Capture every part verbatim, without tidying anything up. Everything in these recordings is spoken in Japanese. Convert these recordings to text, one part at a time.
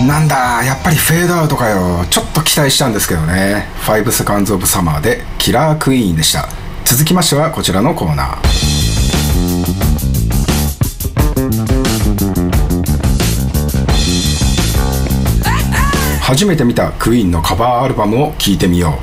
なんだやっぱりフェードアウトかよ。ちょっと期待したんですけどね。ファイブセカンズオブサマーでキラークイーンでした。続きましてはこちらのコーナー。初めて見たクイーンのカバーアルバムを聴いてみよう。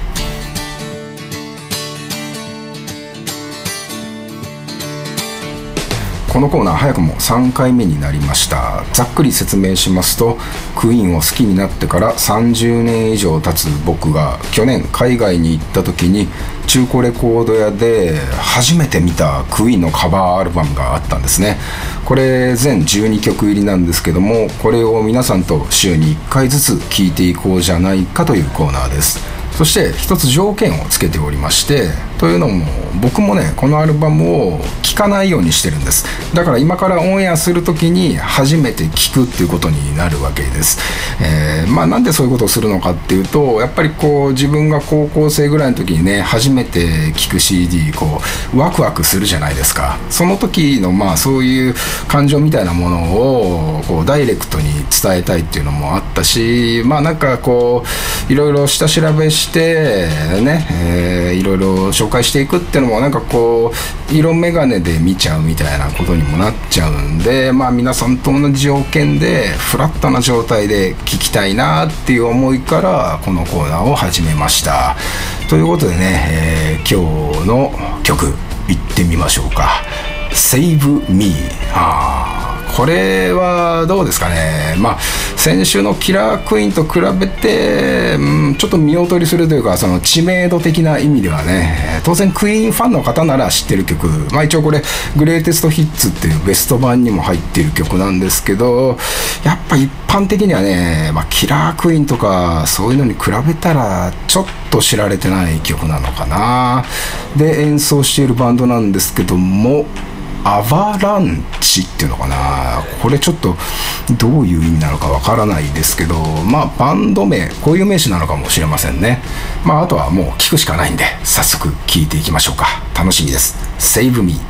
このコーナー早くもさんかいめになりました。ざっくり説明しますと、クイーンを好きになってからさんじゅうねん以上経つ僕が去年海外に行った時に中古レコード屋で初めて見たクイーンのカバーアルバムがあったんですね。これ全じゅうにきょく入りなんですけども、これを皆さんと週にいっかいずつ聴いていこうじゃないかというコーナーです。そして一つ条件をつけておりまして、というのも僕もねこのアルバムを聴かないようにしてるんです。だから今からオンエアするときに初めて聴くっていうことになるわけです。えー、まあなんでそういうことをするのかっていうと、やっぱりこう自分が高校生ぐらいの時にね初めて聴く シーディー こうワクワクするじゃないですか。その時のまあそういう感情みたいなものをこうダイレクトに伝えたいっていうのもあったし、まあなんかこういろいろ下調べしてね、えー、いろいろ紹介していくっていうのもなんかこう色眼鏡で見ちゃうみたいなことにもなっちゃうんで、まあ皆さんと同じ条件でフラットな状態で聴きたいなっていう思いからこのコーナーを始めました。ということでね、えー、今日の曲いってみましょうか。 Save Me。 あーこれはどうですかね。まあ先週のキラークイーンと比べて、うん、ちょっと見劣りするというか、その知名度的な意味ではね、当然クイーンファンの方なら知ってる曲、まあ一応これグレイテストヒッツっていうベスト版にも入っている曲なんですけど、やっぱ一般的にはね、まあ、キラークイーンとかそういうのに比べたらちょっと知られてない曲なのかな。で演奏しているバンドなんですけども、アバランチっていうのかな。これちょっとどういう意味なのかわからないですけど、まあバンド名こういう名詞なのかもしれませんね。まああとはもう聞くしかないんで早速聞いていきましょうか。楽しみです。 Save Me。